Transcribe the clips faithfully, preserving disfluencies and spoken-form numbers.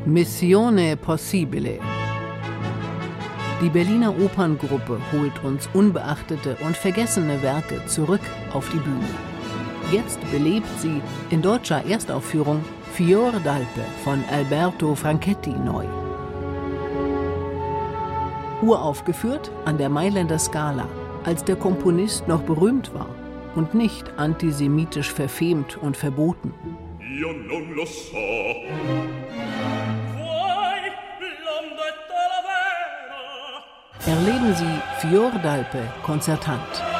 Missione Possibile. Die Berliner Operngruppe holt uns unbeachtete und vergessene Werke zurück auf die Bühne. Jetzt belebt sie in deutscher Erstaufführung Fior d'Alpe von Alberto Franchetti neu. Uraufgeführt an der Mailänder Scala, als der Komponist noch berühmt war und nicht antisemitisch verfemt und verboten. Io non lo so. Erleben Sie Fior d'Alpe konzertant.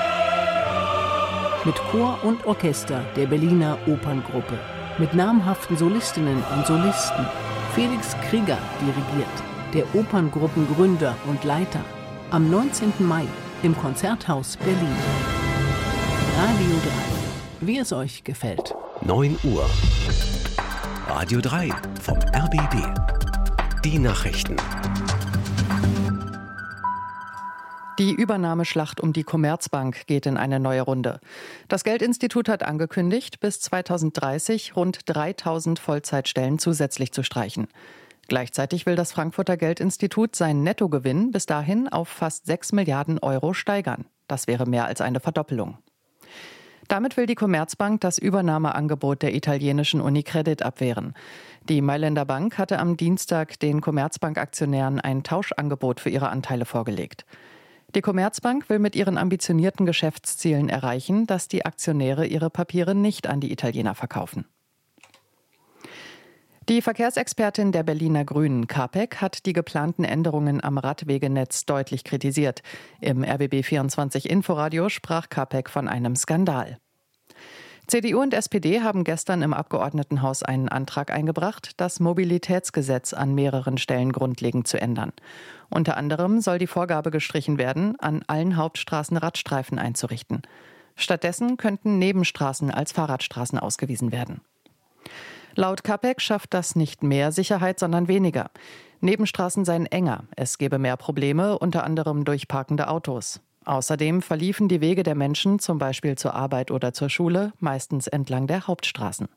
Mit Chor und Orchester der Berliner Operngruppe. Mit namhaften Solistinnen und Solisten. Felix Krieger dirigiert, der Operngruppengründer und Leiter. Am neunzehnten Mai im Konzerthaus Berlin. Radio drei. Wie es euch gefällt. neun Uhr. Radio drei vom R B B. Die Nachrichten. Die Übernahmeschlacht um die Commerzbank geht in eine neue Runde. Das Geldinstitut hat angekündigt, bis zweitausenddreißig rund dreitausend Vollzeitstellen zusätzlich zu streichen. Gleichzeitig will das Frankfurter Geldinstitut seinen Nettogewinn bis dahin auf fast sechs Milliarden Euro steigern. Das wäre mehr als eine Verdoppelung. Damit will die Commerzbank das Übernahmeangebot der italienischen Unicredit abwehren. Die Mailänder Bank hatte am Dienstag den Commerzbank-Aktionären ein Tauschangebot für ihre Anteile vorgelegt. Die Commerzbank will mit ihren ambitionierten Geschäftszielen erreichen, dass die Aktionäre ihre Papiere nicht an die Italiener verkaufen. Die Verkehrsexpertin der Berliner Grünen, Capek, hat die geplanten Änderungen am Radwegenetz deutlich kritisiert. Im R B B vierundzwanzig Inforadio sprach Capek von einem Skandal. C D U und S P D haben gestern im Abgeordnetenhaus einen Antrag eingebracht, das Mobilitätsgesetz an mehreren Stellen grundlegend zu ändern. Unter anderem soll die Vorgabe gestrichen werden, an allen Hauptstraßen Radstreifen einzurichten. Stattdessen könnten Nebenstraßen als Fahrradstraßen ausgewiesen werden. Laut Capek schafft das nicht mehr Sicherheit, sondern weniger. Nebenstraßen seien enger, es gebe mehr Probleme, unter anderem durch parkende Autos. Außerdem verliefen die Wege der Menschen, zum Beispiel zur Arbeit oder zur Schule, meistens entlang der Hauptstraßen.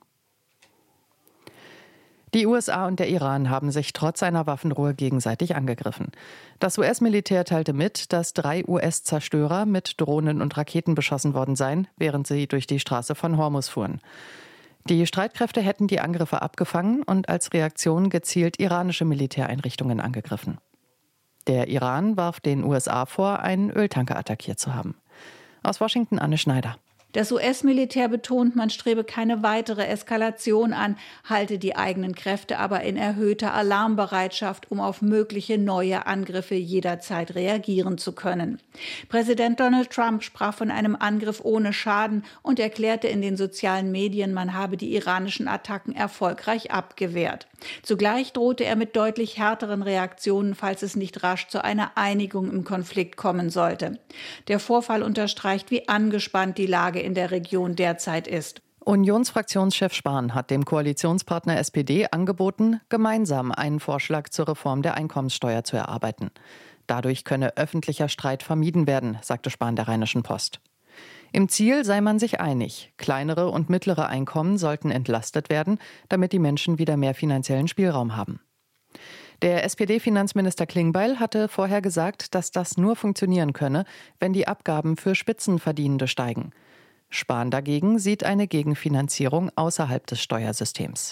Die U S A und der Iran haben sich trotz einer Waffenruhe gegenseitig angegriffen. Das U S-Militär teilte mit, dass drei U S-Zerstörer mit Drohnen und Raketen beschossen worden seien, während sie durch die Straße von Hormuz fuhren. Die Streitkräfte hätten die Angriffe abgefangen und als Reaktion gezielt iranische Militäreinrichtungen angegriffen. Der Iran warf den U S A vor, einen Öltanker attackiert zu haben. Aus Washington Anne Schneider. Das U S-Militär betont, man strebe keine weitere Eskalation an, halte die eigenen Kräfte aber in erhöhter Alarmbereitschaft, um auf mögliche neue Angriffe jederzeit reagieren zu können. Präsident Donald Trump sprach von einem Angriff ohne Schaden und erklärte in den sozialen Medien, man habe die iranischen Attacken erfolgreich abgewehrt. Zugleich drohte er mit deutlich härteren Reaktionen, falls es nicht rasch zu einer Einigung im Konflikt kommen sollte. Der Vorfall unterstreicht, wie angespannt die Lage in der Region derzeit ist. Unionsfraktionschef Spahn hat dem Koalitionspartner S P D angeboten, gemeinsam einen Vorschlag zur Reform der Einkommenssteuer zu erarbeiten. Dadurch könne öffentlicher Streit vermieden werden, sagte Spahn der Rheinischen Post. Im Ziel sei man sich einig. Kleinere und mittlere Einkommen sollten entlastet werden, damit die Menschen wieder mehr finanziellen Spielraum haben. Der S P D-Finanzminister Klingbeil hatte vorher gesagt, dass das nur funktionieren könne, wenn die Abgaben für Spitzenverdienende steigen. Spahn dagegen sieht eine Gegenfinanzierung außerhalb des Steuersystems.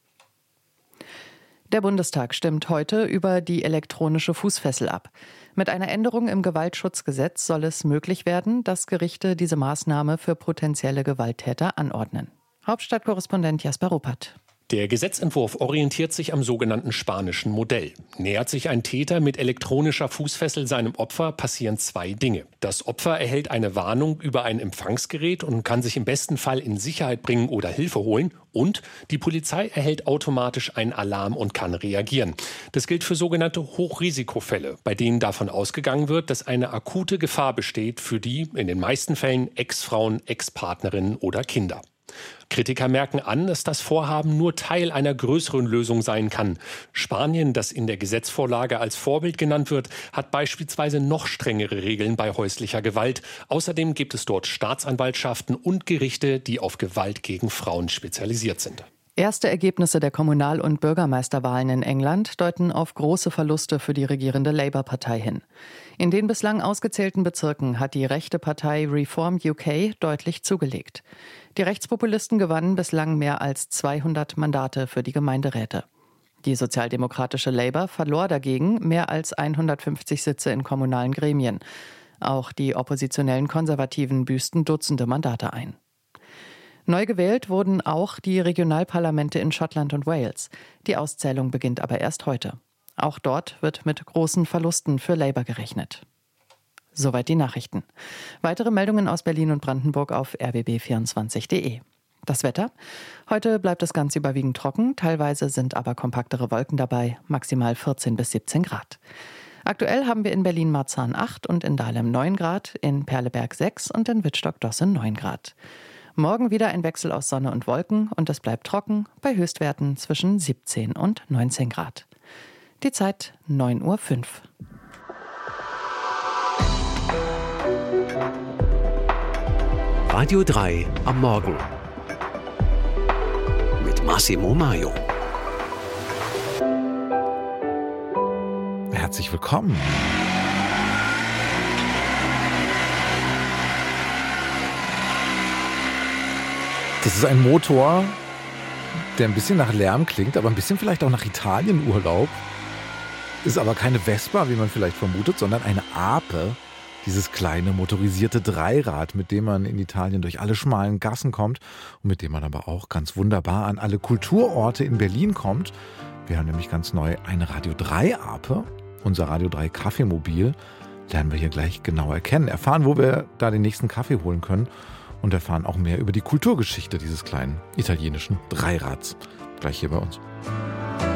Der Bundestag stimmt heute über die elektronische Fußfessel ab. Mit einer Änderung im Gewaltschutzgesetz soll es möglich werden, dass Gerichte diese Maßnahme für potenzielle Gewalttäter anordnen. Hauptstadtkorrespondent Jasper Ruppert. Der Gesetzentwurf orientiert sich am sogenannten spanischen Modell. Nähert sich ein Täter mit elektronischer Fußfessel seinem Opfer, passieren zwei Dinge. Das Opfer erhält eine Warnung über ein Empfangsgerät und kann sich im besten Fall in Sicherheit bringen oder Hilfe holen. Und die Polizei erhält automatisch einen Alarm und kann reagieren. Das gilt für sogenannte Hochrisikofälle, bei denen davon ausgegangen wird, dass eine akute Gefahr besteht für die, in den meisten Fällen, Ex-Frauen, Ex-Partnerinnen oder Kinder. Kritiker merken an, dass das Vorhaben nur Teil einer größeren Lösung sein kann. Spanien, das in der Gesetzvorlage als Vorbild genannt wird, hat beispielsweise noch strengere Regeln bei häuslicher Gewalt. Außerdem gibt es dort Staatsanwaltschaften und Gerichte, die auf Gewalt gegen Frauen spezialisiert sind. Erste Ergebnisse der Kommunal- und Bürgermeisterwahlen in England deuten auf große Verluste für die regierende Labour-Partei hin. In den bislang ausgezählten Bezirken hat die rechte Partei Reform U K deutlich zugelegt. Die Rechtspopulisten gewannen bislang mehr als zweihundert Mandate für die Gemeinderäte. Die sozialdemokratische Labour verlor dagegen mehr als hundertfünfzig Sitze in kommunalen Gremien. Auch die oppositionellen Konservativen büßten Dutzende Mandate ein. Neu gewählt wurden auch die Regionalparlamente in Schottland und Wales. Die Auszählung beginnt aber erst heute. Auch dort wird mit großen Verlusten für Labour gerechnet. Soweit die Nachrichten. Weitere Meldungen aus Berlin und Brandenburg auf r b b vierundzwanzig punkt d e. Das Wetter? Heute bleibt es ganz überwiegend trocken, teilweise sind aber kompaktere Wolken dabei, maximal vierzehn bis siebzehn Grad. Aktuell haben wir in Berlin-Marzahn acht und in Dahlem neun Grad, in Perleberg sechs und in Wittstock-Dosse neun Grad. Morgen wieder ein Wechsel aus Sonne und Wolken und es bleibt trocken bei Höchstwerten zwischen siebzehn und neunzehn Grad. Die Zeit neun Uhr fünf. Radio drei am Morgen mit Massimo Maio. Herzlich willkommen. Das ist ein Motor, der ein bisschen nach Lärm klingt, aber ein bisschen vielleicht auch nach Italienurlaub. Ist aber keine Vespa, wie man vielleicht vermutet, sondern eine Ape. Dieses kleine motorisierte Dreirad, mit dem man in Italien durch alle schmalen Gassen kommt und mit dem man aber auch ganz wunderbar an alle Kulturorte in Berlin kommt. Wir haben nämlich ganz neu eine Radio drei Ape, unser Radio drei Kaffeemobil. Lernen wir hier gleich genauer kennen, erfahren, wo wir da den nächsten Kaffee holen können und erfahren auch mehr über die Kulturgeschichte dieses kleinen italienischen Dreirads. Gleich hier bei uns.